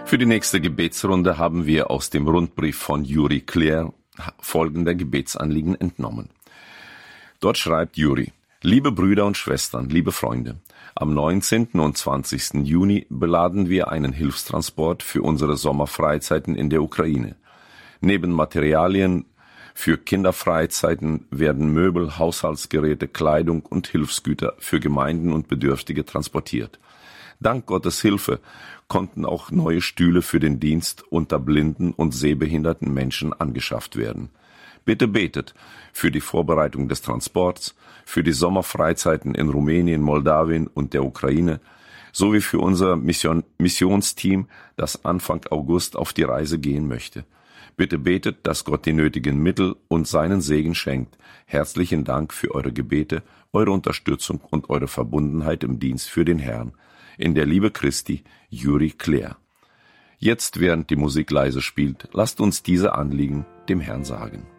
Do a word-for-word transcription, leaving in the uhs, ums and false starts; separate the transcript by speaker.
Speaker 1: Für die nächste Gebetsrunde haben wir aus dem Rundbrief von Juri Claire folgende Gebetsanliegen entnommen. Dort schreibt Juri: Liebe Brüder und Schwestern, liebe Freunde, am neunzehnten und zwanzigsten Juni beladen wir einen Hilfstransport für unsere Sommerfreizeiten in der Ukraine. Neben Materialien für Kinderfreizeiten werden Möbel, Haushaltsgeräte, Kleidung und Hilfsgüter für Gemeinden und Bedürftige transportiert. Dank Gottes Hilfe konnten auch neue Stühle für den Dienst unter blinden und sehbehinderten Menschen angeschafft werden. Bitte betet für die Vorbereitung des Transports, für die Sommerfreizeiten in Rumänien, Moldawien und der Ukraine, sowie für unser Mission- Missionsteam, das Anfang August auf die Reise gehen möchte. Bitte betet, dass Gott die nötigen Mittel und seinen Segen schenkt. Herzlichen Dank für eure Gebete, eure Unterstützung und eure Verbundenheit im Dienst für den Herrn. In der Liebe Christi, Juri Claire. Jetzt, während die Musik leise spielt, lasst uns diese Anliegen dem Herrn sagen.